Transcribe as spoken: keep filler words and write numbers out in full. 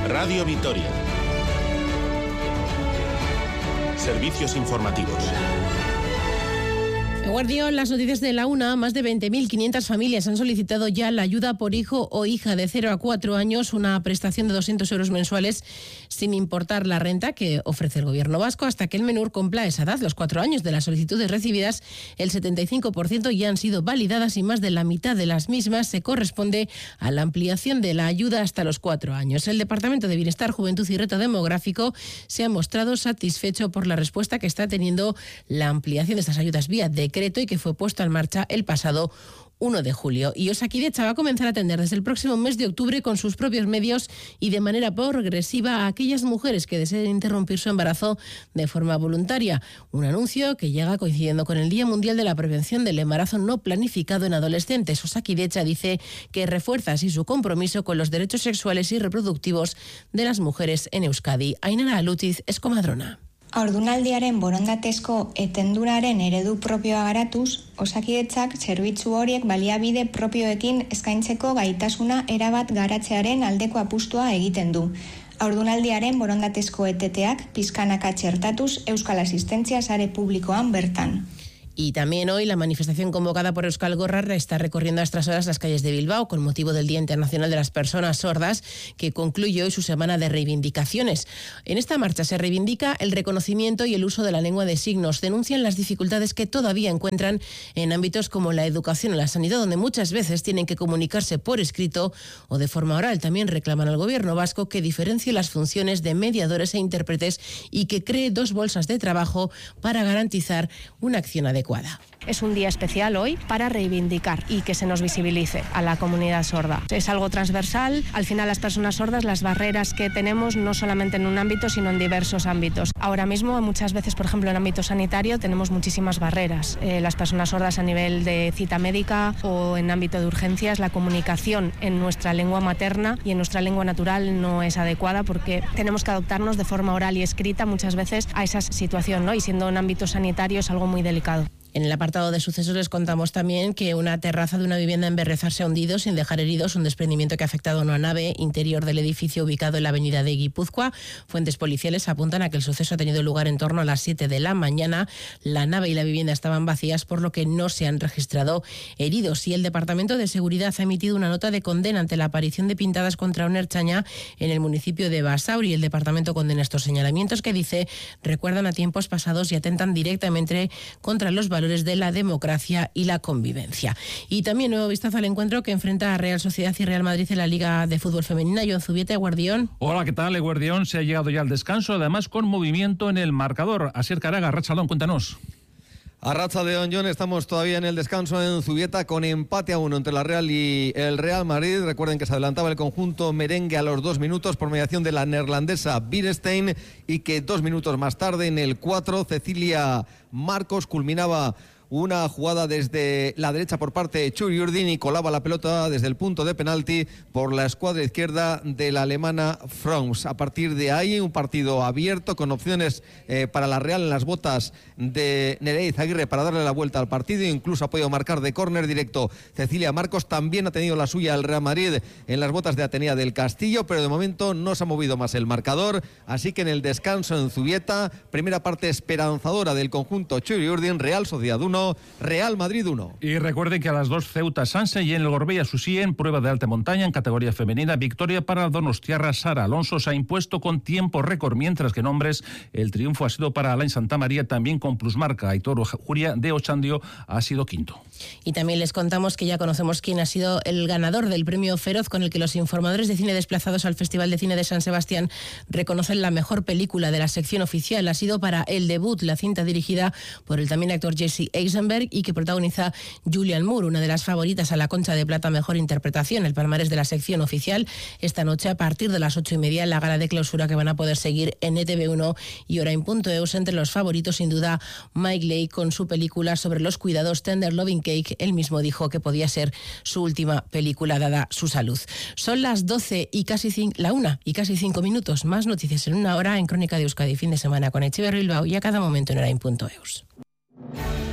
Radio Vitoria. Servicios informativos. Guardián, las noticias de la una. Más de veinte mil quinientas familias han solicitado ya la ayuda por hijo o hija de cero a cuatro años, una prestación de doscientos euros mensuales sin importar la renta que ofrece el gobierno vasco hasta que el menor cumpla esa edad. Los cuatro años de las solicitudes recibidas, el setenta y cinco por ciento ya han sido validadas y más de la mitad de las mismas se corresponde a la ampliación de la ayuda hasta los cuatro años. El Departamento de Bienestar, Juventud y Reto Demográfico se ha mostrado satisfecho por la respuesta que está teniendo la ampliación de estas ayudas vía decreto y que fue puesto en marcha el pasado uno de julio. Y Osakidetza va a comenzar a atender desde el próximo mes de octubre con sus propios medios y de manera progresiva a aquellas mujeres que deseen interrumpir su embarazo de forma voluntaria. Un anuncio que llega coincidiendo con el Día Mundial de la Prevención del Embarazo No Planificado en Adolescentes. Osakidetza dice que refuerza así su compromiso con los derechos sexuales y reproductivos de las mujeres en Euskadi. Ainara Alutiz es comadrona. Haurdunaldiaren borondatezko etenduraren eredu propioa garatuz, Osakidetzak zerbitzu horiek baliabide propioekin eskaintzeko gaitasuna erabat garatzearen aldeko apustua egiten du. Haurdunaldiaren borondatezko eteteak pizkanaka txertatuz Euskal Asistentzia sare publikoan bertan. Y también hoy la manifestación convocada por Euskal Gorra está recorriendo a estas horas las calles de Bilbao con motivo del Día Internacional de las Personas Sordas, que concluye hoy su semana de reivindicaciones. En esta marcha se reivindica el reconocimiento y el uso de la lengua de signos. Denuncian las dificultades que todavía encuentran en ámbitos como la educación o la sanidad, donde muchas veces tienen que comunicarse por escrito o de forma oral. También reclaman al gobierno vasco que diferencie las funciones de mediadores e intérpretes y que cree dos bolsas de trabajo para garantizar una acción adecuada. Es un día especial hoy para reivindicar y que se nos visibilice a la comunidad sorda. Es algo transversal. Al final, las personas sordas, las barreras que tenemos no solamente en un ámbito, sino en diversos ámbitos. Ahora mismo, muchas veces, por ejemplo, en ámbito sanitario, tenemos muchísimas barreras. Eh, las personas sordas a nivel de cita médica o en ámbito de urgencias, la comunicación en nuestra lengua materna y en nuestra lengua natural no es adecuada porque tenemos que adaptarnos de forma oral y escrita muchas veces a esa situación, ¿no? Y siendo en ámbito sanitario es algo muy delicado. En el apartado de sucesos les contamos también que una terraza de una vivienda en Berrezar se ha hundido sin dejar heridos, un desprendimiento que ha afectado a una nave interior del edificio ubicado en la avenida de Guipúzcoa. Fuentes policiales apuntan a que el suceso ha tenido lugar en torno a las siete de la mañana. La nave y la vivienda estaban vacías, por lo que no se han registrado heridos. Y el Departamento de Seguridad ha emitido una nota de condena ante la aparición de pintadas contra una ertzaina en el municipio de Basauri. El departamento condena estos señalamientos que dice recuerdan a tiempos pasados y atentan directamente contra los valores de la democracia y la convivencia. Y también nuevo vistazo al encuentro que enfrenta a Real Sociedad y Real Madrid en la Liga de Fútbol Femenina. Jon Zubieta, Guardión. Hola, ¿qué tal? Guardión se ha llegado ya al descanso, además con movimiento en el marcador. Asier Caraga, Rachalón, cuéntanos. A racha de Don John, estamos todavía en el descanso en Zubieta con empate a uno entre la Real y el Real Madrid. Recuerden que se adelantaba el conjunto merengue a los dos minutos por mediación de la neerlandesa Beerenstein y que dos minutos más tarde, en el cuatro, Cecilia Marcos culminaba una jugada desde la derecha por parte de Txuri Urdin y colaba la pelota desde el punto de penalti por la escuadra izquierda de la alemana Frons. A partir de ahí, un partido abierto con opciones eh, para la Real en las botas de Nerea Izaguirre para darle la vuelta al partido. Incluso ha podido marcar de córner directo Cecilia Marcos. También ha tenido la suya el Real Madrid en las botas de Atenea del Castillo, pero de momento no se ha movido más el marcador. Así que en el descanso en Zubieta, primera parte esperanzadora del conjunto Txuri Urdin, Real Sociedad uno, Real Madrid uno. Y recuerden que a las dos Ceuta Sanse y en el Gorbea Susí en prueba de alta montaña en categoría femenina, victoria para donostiarra Sara Alonso. Se ha impuesto con tiempo récord, mientras que en hombres el triunfo ha sido para Alain Santamaría, también con plusmarca. Aitor Juria de Ochandio ha sido quinto. Y también les contamos que ya conocemos quién ha sido el ganador del premio Feroz, con el que los informadores de cine desplazados al Festival de Cine de San Sebastián reconocen la mejor película de la sección oficial. Ha sido para El Debut, la cinta dirigida por el también actor Jesse Eisenberg y que protagoniza Julianne Moore, una de las favoritas a la Concha de Plata Mejor Interpretación. El palmarés de la sección oficial esta noche a partir de las ocho y media en la gala de clausura que van a poder seguir en E T V uno y Orain.eus. Entre los favoritos, sin duda, Mike Leigh con su película sobre los cuidados Tender Loving Cake. Él mismo dijo que podía ser su última película dada su salud. Son las doce y casi cinco, la una y casi cinco minutos. Más noticias en una hora en Crónica de Euskadi, fin de semana con Etxeberri Bilbao y a cada momento en Orain.eus.